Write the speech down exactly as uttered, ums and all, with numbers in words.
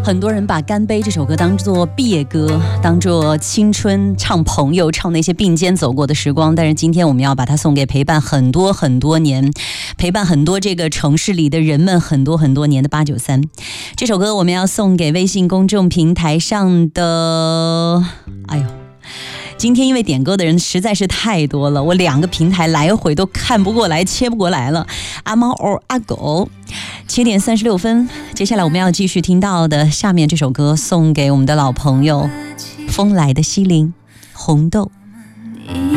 很多人把《干杯》这首歌当作毕业歌，当作青春，唱朋友，唱那些并肩走过的时光。但是今天我们要把它送给陪伴很多很多年，陪伴很多这个城市里的人们很多很多年的八九三。这首歌我们要送给微信公众平台上的，哎呦。今天因为点歌的人实在是太多了，我两个平台来回都看不过来，切不过来了。阿猫 or 阿狗，七点三十六分，接下来我们要继续听到的下面这首歌，送给我们的老朋友风来的西林红豆。